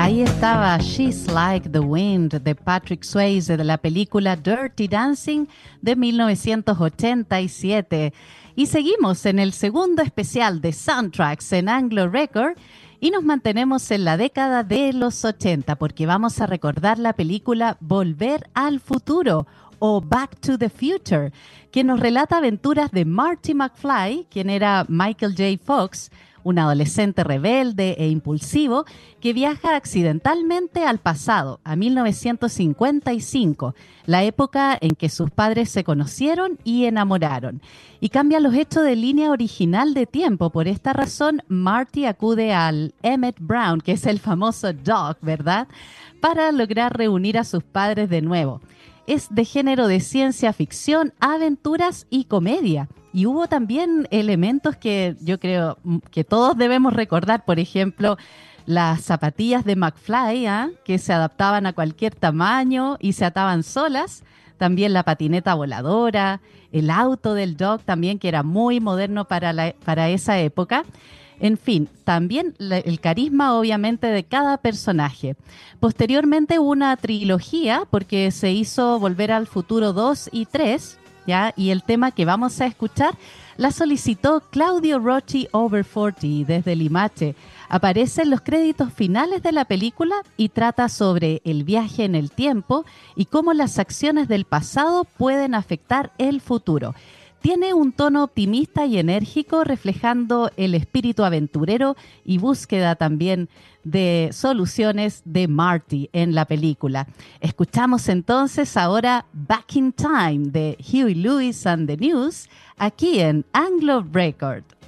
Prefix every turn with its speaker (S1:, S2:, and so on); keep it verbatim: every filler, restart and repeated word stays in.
S1: Ahí estaba She's Like the Wind de Patrick Swayze de la película Dirty Dancing de mil novecientos ochenta y siete. Y seguimos en el segundo especial de Soundtracks en Anglo Record y nos mantenemos en la década de los ochenta porque vamos a recordar la película Volver al Futuro o Back to the Future, que nos relata aventuras de Marty McFly, quien era Michael J. Fox, un adolescente rebelde e impulsivo que viaja accidentalmente al pasado, a mil novecientos cincuenta y cinco, la época en que sus padres se conocieron y enamoraron. Y cambia los hechos de línea original de tiempo. Por esta razón, Marty acude al Emmett Brown, que es el famoso Doc, ¿verdad?, para lograr reunir a sus padres de nuevo. Es de género de ciencia ficción, aventuras y comedia. Y hubo también elementos que yo creo que todos debemos recordar, por ejemplo, las zapatillas de McFly, ¿eh? que se adaptaban a cualquier tamaño y se ataban solas. También la patineta voladora, el auto del Doc también, que era muy moderno para, la, para esa época. En fin, también la, el carisma obviamente de cada personaje. Posteriormente hubo una trilogía porque se hizo Volver al Futuro dos y tres, ¿ya? Y el tema que vamos a escuchar la solicitó Claudio Rocci Over cuarenta desde Limache. Aparece en los créditos finales de la película y trata sobre el viaje en el tiempo y cómo las acciones del pasado pueden afectar el futuro. Tiene un tono optimista y enérgico, reflejando el espíritu aventurero y búsqueda también de soluciones de Marty en la película. Escuchamos entonces ahora Back in Time de Huey Lewis and the News, aquí en Anglo Record.